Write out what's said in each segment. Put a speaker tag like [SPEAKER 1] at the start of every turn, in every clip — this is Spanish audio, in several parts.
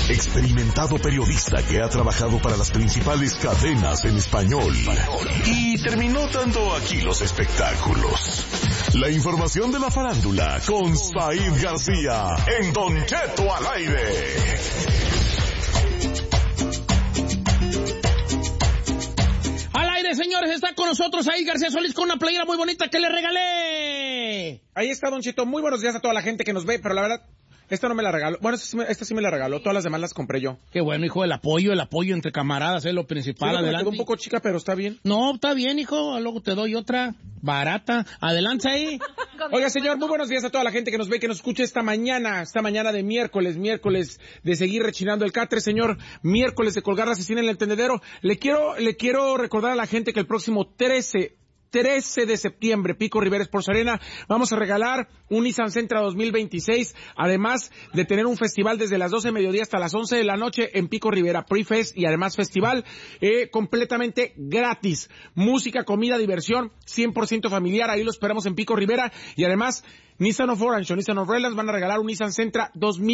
[SPEAKER 1] experimentado periodista que ha trabajado para las principales cadenas en español y terminó dando aquí los espectáculos. La información de la farándula con Said García en Don Cheto al aire.
[SPEAKER 2] Señores, está con nosotros ahí García Solís con una playera muy bonita que le regalé.
[SPEAKER 3] Ahí está, Don Cheto. Muy buenos días a toda la gente que nos ve, pero la verdad, esta no me la regaló. Bueno, esta sí me la regaló. Todas las demás las compré yo.
[SPEAKER 2] Qué bueno, hijo, el apoyo entre camaradas es lo principal.
[SPEAKER 3] Sí,
[SPEAKER 2] adelante.
[SPEAKER 3] Me quedó un poco chica, pero está bien.
[SPEAKER 2] No, está bien, hijo. Luego te doy otra barata. Adelante ahí.
[SPEAKER 3] Oiga, señor, muy buenos días a toda la gente que nos ve, que nos escucha esta mañana de miércoles de seguir rechinando el catre, señor. Miércoles de colgar la asesina en el tendedero. Le quiero recordar a la gente que el próximo 13 de septiembre, Pico Rivera Sports Arena, vamos a regalar un Nissan Sentra 2026, además de tener un festival desde las 12 de mediodía hasta las 11 de la noche en Pico Rivera, Pre-Fest y además festival completamente gratis. Música, comida, diversión, 100% familiar, ahí lo esperamos en Pico Rivera y además Nissan of Orange o Nissan of Redlands van a regalar un Nissan Sentra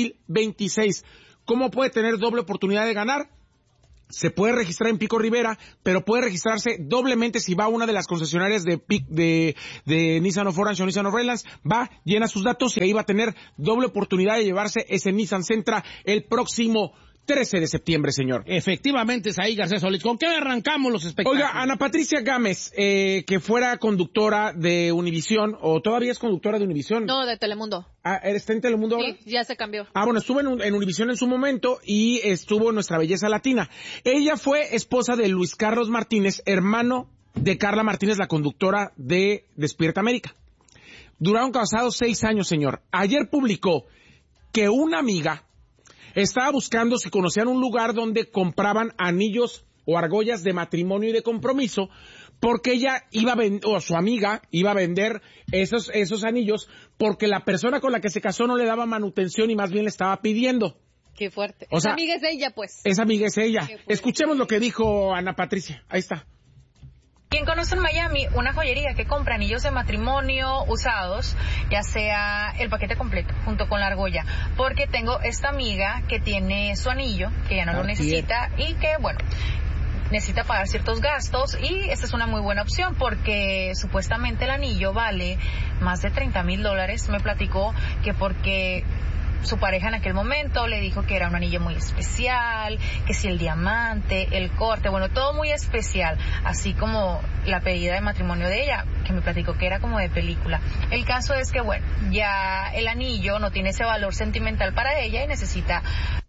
[SPEAKER 3] 2026. ¿Cómo puede tener doble oportunidad de ganar? Se puede registrar en Pico Rivera, pero puede registrarse doblemente si va a una de las concesionarias de Nissan of Orange o Nissan of Redlands, va, llena sus datos y ahí va a tener doble oportunidad de llevarse ese Nissan Sentra el próximo 13 de septiembre, señor.
[SPEAKER 2] Efectivamente, es ahí, García Solís. ¿Con qué arrancamos los espectáculos?
[SPEAKER 3] Oiga, Ana Patricia Gámez, que fuera conductora de Univisión, o todavía es conductora de Univisión.
[SPEAKER 4] No, de Telemundo.
[SPEAKER 3] ¿Está en Telemundo ahora?
[SPEAKER 4] Sí, ya se cambió.
[SPEAKER 3] Bueno, estuvo en Univisión en su momento y estuvo en Nuestra Belleza Latina. Ella fue esposa de Luis Carlos Martínez, hermano de Carla Martínez, la conductora de Despierta América. Duraron casados 6 años, señor. Ayer publicó que una amiga estaba buscando si conocían un lugar donde compraban anillos o argollas de matrimonio y de compromiso, porque ella iba a vender, o su amiga iba a vender esos anillos, porque la persona con la que se casó no le daba manutención y más bien le estaba pidiendo.
[SPEAKER 4] Qué fuerte.
[SPEAKER 3] O sea,
[SPEAKER 4] esa amiga es ella, pues.
[SPEAKER 3] Esa amiga es ella. Escuchemos lo que dijo Ana Patricia. Ahí está.
[SPEAKER 5] ¿Quién conoce en Miami una joyería que compra anillos de matrimonio usados, ya sea el paquete completo, junto con la argolla? Porque tengo esta amiga que tiene su anillo, que ya no lo necesita y que, bueno, necesita pagar ciertos gastos y esta es una muy buena opción porque supuestamente el anillo vale más de $30,000. Me platicó que porque su pareja en aquel momento le dijo que era un anillo muy especial, que si el diamante, el corte, bueno, todo muy especial, así como la pedida de matrimonio de ella, que me platicó que era como de película. El caso es que, bueno, ya el anillo no tiene ese valor sentimental para ella y necesita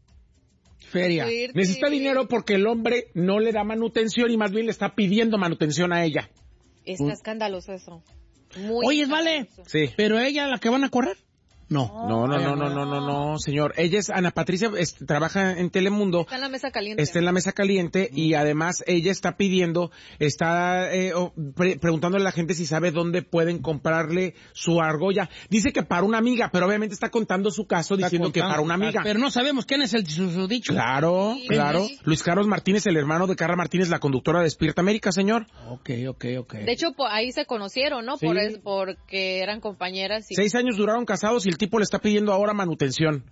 [SPEAKER 3] feria. Necesita dinero porque el hombre no le da manutención y más bien le está pidiendo manutención a ella.
[SPEAKER 4] Está escandaloso eso. Muy
[SPEAKER 2] Oye, vale.
[SPEAKER 3] Sí.
[SPEAKER 2] ¿Pero ella la que van a correr?
[SPEAKER 3] No, señor. Ella es Ana Patricia, trabaja en Telemundo.
[SPEAKER 4] Está en la mesa caliente.
[SPEAKER 3] Está en la mesa caliente y además ella está pidiendo, preguntándole a la gente si sabe dónde pueden comprarle su argolla. Dice que para una amiga, pero obviamente está contando su caso diciendo que para una amiga.
[SPEAKER 2] Pero no sabemos quién es el susodicho.
[SPEAKER 3] Claro. Luis Carlos Martínez, el hermano de Carla Martínez, la conductora de Despierta América, señor.
[SPEAKER 2] Ok.
[SPEAKER 4] De hecho, ahí se conocieron, ¿no?
[SPEAKER 3] Sí.
[SPEAKER 4] Porque eran compañeras.
[SPEAKER 3] 6 años duraron casados y el tipo le está pidiendo ahora manutención.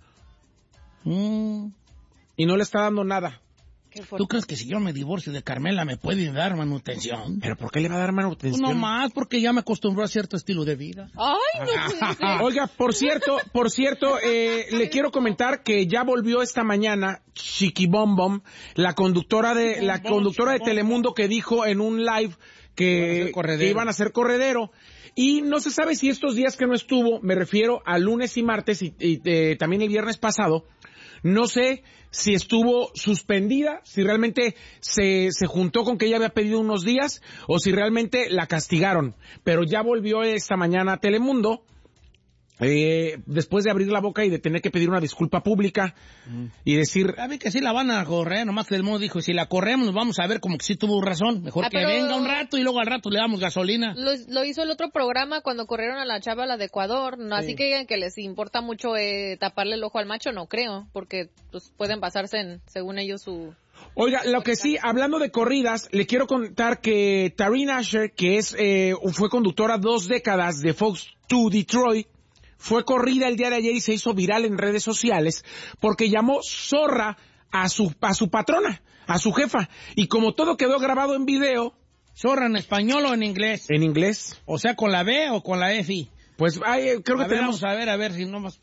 [SPEAKER 3] Y no le está dando nada.
[SPEAKER 2] ¿Tú crees que si yo me divorcio de Carmela me puede dar manutención?
[SPEAKER 3] ¿Pero por qué le va a dar manutención?
[SPEAKER 2] No más, porque ya me acostumbró a cierto estilo de vida.
[SPEAKER 4] ¡Ay, no!
[SPEAKER 3] Oiga, por cierto, le quiero comentar que ya volvió esta mañana Chiqui Bom Bom, la conductora de Telemundo, que dijo en un live que iban a hacer corredero. Y no se sabe si estos días que no estuvo, me refiero a lunes y martes y también el viernes pasado, no sé si estuvo suspendida, si realmente se juntó con que ella había pedido unos días o si realmente la castigaron. Pero ya volvió esta mañana a Telemundo, después de abrir la boca y de tener que pedir una disculpa pública y decir...
[SPEAKER 2] A ver que sí la van a correr, nomás que el modo dijo, si la corremos nos vamos a ver como que sí tuvo razón, mejor que venga un rato y luego al rato le damos gasolina.
[SPEAKER 4] Lo hizo el otro programa cuando corrieron a la chava, la de Ecuador, no, sí. Así que digan que les importa mucho taparle el ojo al macho, no creo, porque pues pueden basarse en, según ellos, su...
[SPEAKER 3] Oiga, lo que sí, hablando de corridas, le quiero contar que Taryn Asher, que fue conductora 2 décadas de Fox 2 Detroit, fue corrida el día de ayer y se hizo viral en redes sociales porque llamó zorra a su patrona, a su jefa. Y como todo quedó grabado en video...
[SPEAKER 2] ¿Zorra en español o en inglés?
[SPEAKER 3] En inglés.
[SPEAKER 2] O sea, ¿con la B o con la F?
[SPEAKER 3] Pues creo que tenemos...
[SPEAKER 2] Vamos a ver si no más...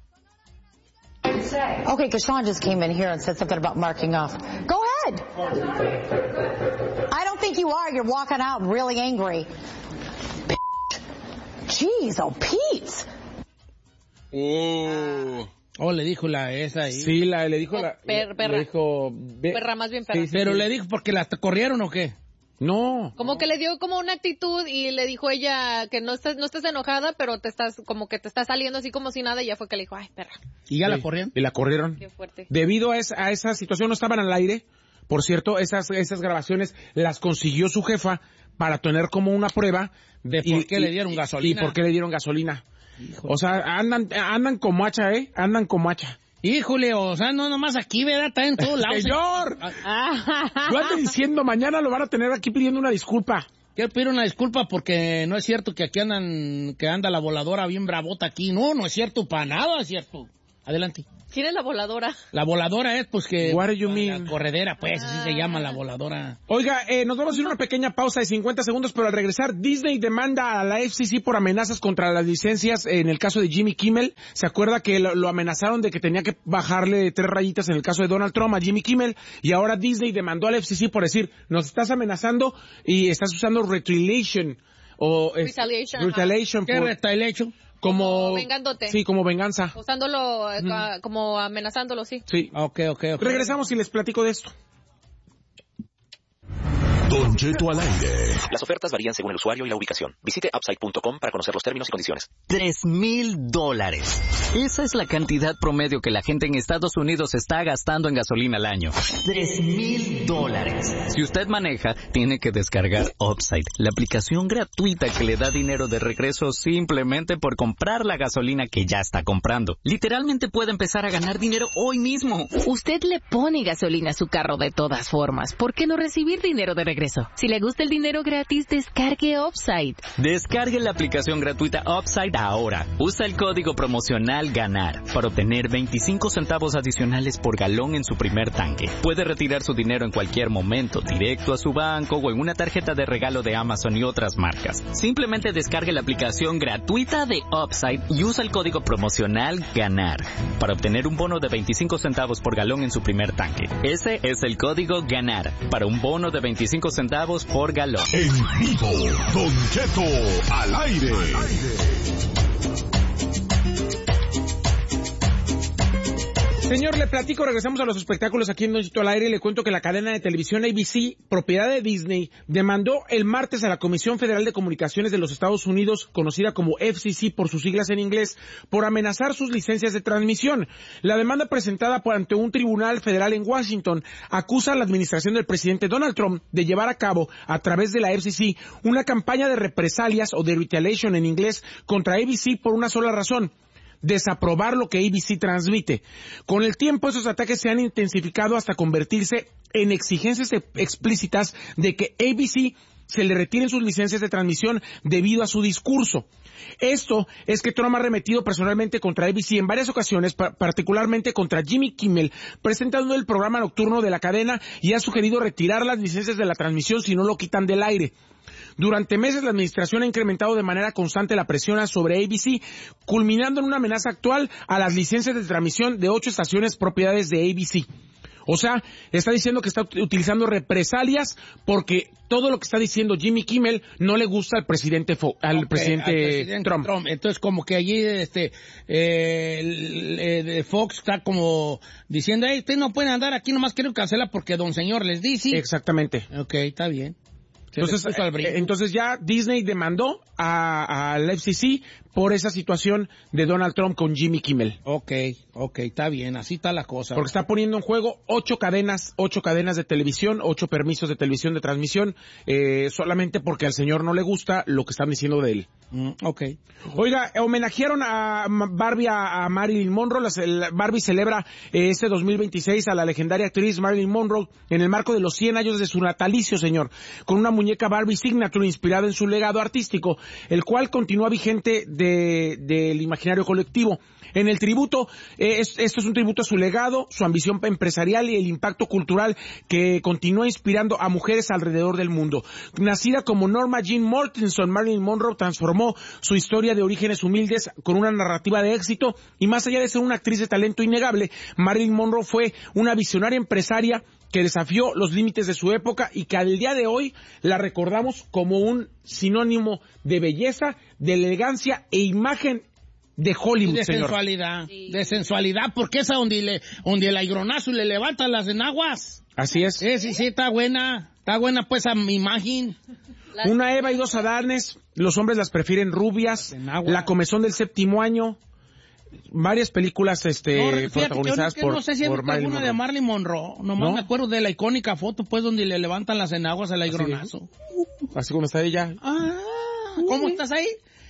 [SPEAKER 6] Okay, because Sean just came in here and said something about marking off. Go ahead. I don't think you are. You're walking out really angry. Jeez, oh, Pete.
[SPEAKER 2] Oh, le dijo esa ahí.
[SPEAKER 3] Sí, le dijo
[SPEAKER 4] perra.
[SPEAKER 3] Le dijo...
[SPEAKER 4] Perra, más bien perra.
[SPEAKER 3] Sí,
[SPEAKER 2] Pero le dijo porque la corrieron o qué.
[SPEAKER 3] No.
[SPEAKER 4] Como que le dio como una actitud y le dijo ella que no estés enojada, pero te estás saliendo así como si nada, y ya fue que le dijo, ay, perra.
[SPEAKER 2] ¿Y ya la corrieron?
[SPEAKER 3] Y la corrieron.
[SPEAKER 4] Qué fuerte.
[SPEAKER 3] Debido a esa situación, no estaban al aire. Por cierto, esas grabaciones las consiguió su jefa para tener como una prueba
[SPEAKER 2] de por qué le dieron gasolina.
[SPEAKER 3] Y por qué le dieron gasolina. Híjole. O sea, andan como hacha, andan como hacha.
[SPEAKER 2] Híjole, o sea, no nomás aquí, ¿verdad? Está en todos lados.
[SPEAKER 3] ¡Señor! Yo ando diciendo, mañana lo van a tener aquí pidiendo una disculpa.
[SPEAKER 2] Quiero pedir una disculpa porque no es cierto que aquí anda la voladora bien bravota aquí. No es cierto, para nada es cierto. Adelante.
[SPEAKER 4] ¿Quién es la voladora?
[SPEAKER 2] La voladora es, pues, que...
[SPEAKER 3] What do you mean?
[SPEAKER 2] La corredera, pues, así se llama la voladora.
[SPEAKER 3] Oiga, nos vamos a ir a una pequeña pausa de 50 segundos, pero al regresar, Disney demanda a la FCC por amenazas contra las licencias en el caso de Jimmy Kimmel. ¿Se acuerda que lo amenazaron de que tenía que bajarle 3 rayitas en el caso de Donald Trump a Jimmy Kimmel? Y ahora Disney demandó a la FCC por decir, nos estás amenazando y estás usando retaliation.
[SPEAKER 4] Retaliation.
[SPEAKER 2] ¿Qué retaliation?
[SPEAKER 3] Como
[SPEAKER 4] vengándote.
[SPEAKER 3] Sí, como venganza.
[SPEAKER 4] Usándolo, como amenazándolo, sí.
[SPEAKER 3] Sí.
[SPEAKER 2] Ok.
[SPEAKER 3] Regresamos y les platico de esto.
[SPEAKER 1] Don Cheto al aire.
[SPEAKER 7] Las ofertas varían según el usuario y la ubicación. Visite Upside.com para conocer los términos y condiciones.
[SPEAKER 8] $3,000. Esa es la cantidad promedio que la gente en Estados Unidos está gastando en gasolina al año. $3,000. Si usted maneja, tiene que descargar Upside, la aplicación gratuita que le da dinero de regreso simplemente por comprar la gasolina que ya está comprando. Literalmente puede empezar a ganar dinero hoy mismo.
[SPEAKER 9] Usted le pone gasolina a su carro de todas formas. ¿Por qué no recibir dinero de regreso? Si le gusta el dinero gratis, descargue Upside.
[SPEAKER 8] Descargue la aplicación gratuita Upside ahora. Usa el código promocional GANAR para obtener 25 centavos adicionales por galón en su primer tanque. Puede retirar su dinero en cualquier momento, directo a su banco o en una tarjeta de regalo de Amazon y otras marcas. Simplemente descargue la aplicación gratuita de Upside y usa el código promocional GANAR para obtener un bono de 25 centavos por galón en su primer tanque. Ese es el código GANAR para un bono de 25 centavos por galón.
[SPEAKER 1] En vivo, Don Cheto al aire.
[SPEAKER 3] Señor, le platico, regresamos a los espectáculos aquí en Don Cheto al aire y le cuento que la cadena de televisión ABC, propiedad de Disney, demandó el martes a la Comisión Federal de Comunicaciones de los Estados Unidos, conocida como FCC por sus siglas en inglés, por amenazar sus licencias de transmisión. La demanda presentada ante un tribunal federal en Washington acusa a la administración del presidente Donald Trump de llevar a cabo, a través de la FCC, una campaña de represalias o de retaliation en inglés contra ABC por una sola razón: desaprobar lo que ABC transmite. Con el tiempo, esos ataques se han intensificado hasta convertirse en exigencias explícitas de que ABC se le retiren sus licencias de transmisión debido a su discurso. Esto es que Trump ha arremetido personalmente contra ABC en varias ocasiones, particularmente contra Jimmy Kimmel, presentando el programa nocturno de la cadena, y ha sugerido retirar las licencias de la transmisión si no lo quitan del aire. Durante meses, la administración ha incrementado de manera constante la presión sobre ABC, culminando en una amenaza actual a las licencias de transmisión de 8 estaciones propiedades de ABC. O sea, está diciendo que está utilizando represalias porque todo lo que está diciendo Jimmy Kimmel no le gusta al presidente Trump.
[SPEAKER 2] Entonces, como que allí Fox está como diciendo, ustedes no pueden andar aquí, nomás quiero cancelar porque don señor les dice.
[SPEAKER 3] Exactamente.
[SPEAKER 2] Ok, está bien.
[SPEAKER 3] Entonces ya Disney demandó al FCC por esa situación de Donald Trump con Jimmy Kimmel.
[SPEAKER 2] Ok, está bien, así está la cosa.
[SPEAKER 3] Porque está poniendo en juego 8 cadenas de televisión, 8 permisos de televisión de transmisión, solamente porque al señor no le gusta lo que están diciendo de él.
[SPEAKER 2] Okay.
[SPEAKER 3] Oiga, homenajearon a Barbie a Marilyn Monroe. Barbie celebra este 2026 a la legendaria actriz Marilyn Monroe en el marco de los 100 años de su natalicio, señor, con una muñeca Barbie Signature inspirada en su legado artístico, el cual continúa vigente del imaginario colectivo. En el tributo, esto es un tributo a su legado, su ambición empresarial y el impacto cultural que continúa inspirando a mujeres alrededor del mundo. Nacida como Norma Jean Mortenson, Marilyn Monroe transformó su historia de orígenes humildes con una narrativa de éxito, y más allá de ser una actriz de talento innegable, Marilyn Monroe fue una visionaria empresaria que desafió los límites de su época y que al día de hoy la recordamos como un sinónimo de belleza, de elegancia e imagen de Hollywood,
[SPEAKER 2] de
[SPEAKER 3] señor.
[SPEAKER 2] Sensualidad, de sensualidad, porque esa donde el aigronazo le levanta las enaguas.
[SPEAKER 3] Así es.
[SPEAKER 2] Sí, está buena pues a mi imagen.
[SPEAKER 3] Una Eva y dos Adanes, los hombres las prefieren rubias, La comezón del séptimo año, varias películas protagonizadas por
[SPEAKER 2] no sé si
[SPEAKER 3] por Marilyn
[SPEAKER 2] alguna de Marilyn Monroe, nomás me acuerdo de la icónica foto pues donde le levantan las enaguas al aigronazo.
[SPEAKER 3] Así como está ella.
[SPEAKER 2] ¿Cómo estás ahí?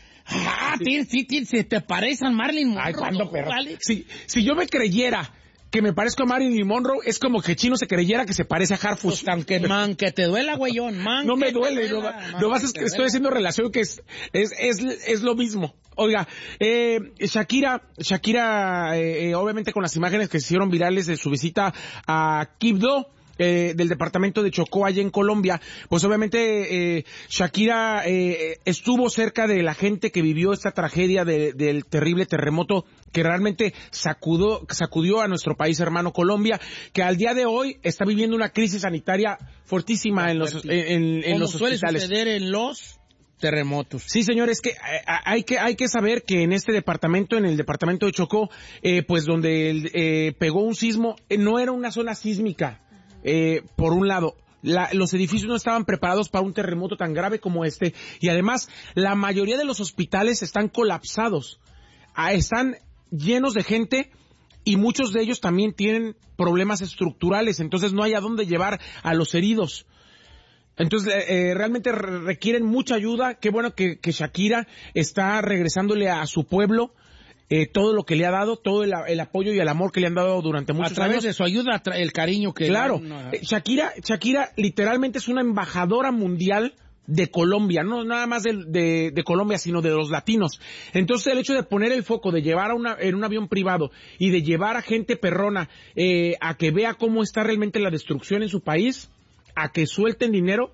[SPEAKER 2] Sí, te parecen Marilyn Monroe.
[SPEAKER 3] Ay, ¿cuándo, perro?
[SPEAKER 2] ¿Vale?
[SPEAKER 3] Si yo me creyera que me parezco a Marilyn Monroe, es como que Chino se creyera que se parece a Harfush.
[SPEAKER 2] Que te duela, güeyón.
[SPEAKER 3] No me duele, no vas, es que estoy haciendo relación que es lo mismo. Oiga, Shakira, obviamente con las imágenes que se hicieron virales de su visita a Quibdó, del departamento de Chocó, allá en Colombia, pues obviamente Shakira estuvo cerca de la gente que vivió esta tragedia del terrible terremoto que realmente sacudió a nuestro país hermano Colombia, que al día de hoy está viviendo una crisis sanitaria fortísima en los hospitales.
[SPEAKER 2] Suele suceder en los terremotos.
[SPEAKER 3] Sí, señores, que hay que saber que en este departamento, en el departamento de Chocó, pues donde pegó un sismo, no era una zona sísmica. Por un lado, los edificios no estaban preparados para un terremoto tan grave como este, y además la mayoría de los hospitales están colapsados, están llenos de gente y muchos de ellos también tienen problemas estructurales, entonces no hay a dónde llevar a los heridos. Entonces realmente requieren mucha ayuda. Qué bueno que Shakira está regresándole a su pueblo todo lo que le ha dado, todo el apoyo y el amor que le han dado durante muchos años. A través
[SPEAKER 2] de su ayuda, el cariño que...
[SPEAKER 3] Claro, Shakira literalmente es una embajadora mundial de Colombia, no nada más de Colombia, sino de los latinos. Entonces el hecho de poner el foco, de llevar en un avión privado y de llevar a gente perrona a que vea cómo está realmente la destrucción en su país, a que suelten dinero,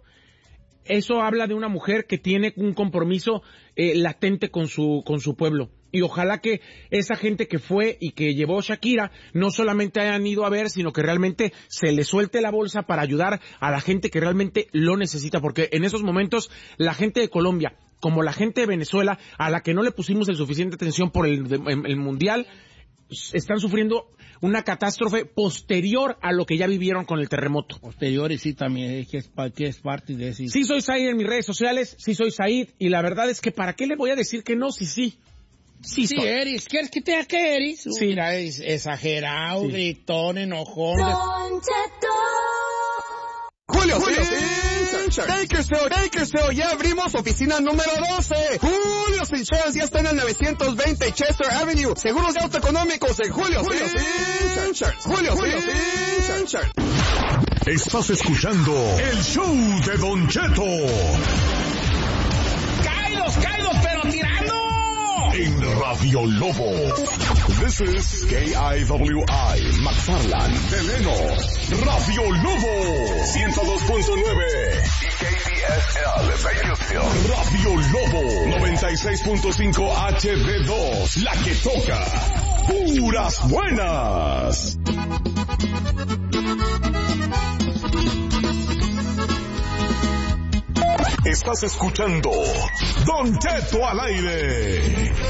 [SPEAKER 3] eso habla de una mujer que tiene un compromiso latente con su pueblo. Y ojalá que esa gente que fue y que llevó Shakira no solamente hayan ido a ver, sino que realmente se le suelte la bolsa para ayudar a la gente que realmente lo necesita, porque en esos momentos la gente de Colombia, como la gente de Venezuela, a la que no le pusimos el suficiente atención por el Mundial, están sufriendo una catástrofe posterior a lo que ya vivieron con el terremoto.
[SPEAKER 2] Posterior, y sí, también, que es parte de eso.
[SPEAKER 3] Sí soy Said en mis redes sociales, sí soy Said, y la verdad es que ¿para qué le voy a decir que no? Sí.
[SPEAKER 2] Sí, eres. ¿Quieres que te diga que eres? Sí. Mira, es exagerado, gritón, enojón.
[SPEAKER 10] Julio Bakersfield, ya abrimos oficina número 12. Julio Insurance ya está en el 920 Chester Avenue. Seguros de auto económicos en Julio Insurance.
[SPEAKER 1] Estás escuchando el show de Don Cheto.
[SPEAKER 2] ¡Caídos, pero tirando!
[SPEAKER 1] En Radio Lobo. This is KIWI, McFarland, Deleno. Radio Lobo 102.9 y KDSL Bakersfield. Radio Lobo 96.5 HD2, la que toca puras buenas. Estás escuchando Don Cheto al aire.